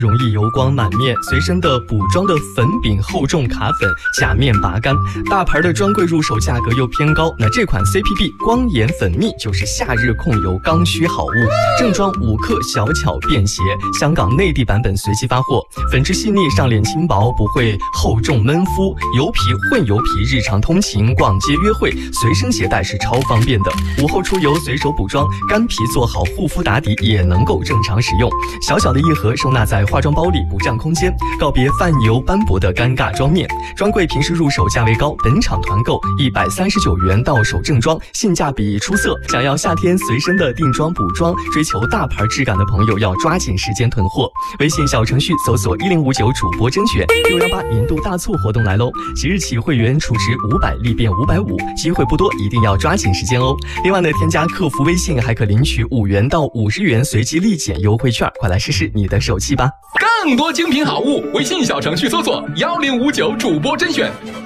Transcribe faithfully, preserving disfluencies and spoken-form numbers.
容易油光满面，随身的补妆的粉饼厚重卡粉，假面拔干。大牌的专柜入手价格又偏高，那这款 C P B 光眼粉蜜就是夏日控油刚需好物。正装五克小巧便携，香港内地版本随机发货。粉质细腻，上脸轻薄，不会厚重闷肤。油皮混油皮，日常通勤、逛街、约会随身携带是超方便的。午后出游随手补妆，干皮做好护肤打底也能够正常使用。小小的一盒收纳在化妆包里，不占空间，告别泛油斑驳的尴尬妆面。专柜平时入手价位高，本场团购一百三十九元到手正装，性价比出色。想要夏天随身的定妆补妆，追求大牌质感的朋友要抓紧时间囤货。微信小程序搜索一零五九主播甄选，六幺八年度大促活动来喽！即日起会员储值五百立变五百五，机会不多，一定要抓紧时间哦。另外呢，添加客服微信还可领取五元到五十元随机立减优惠券，快来试试你的手气吧！ 更多精品好物，微信小程序搜索一零五九主播甄选。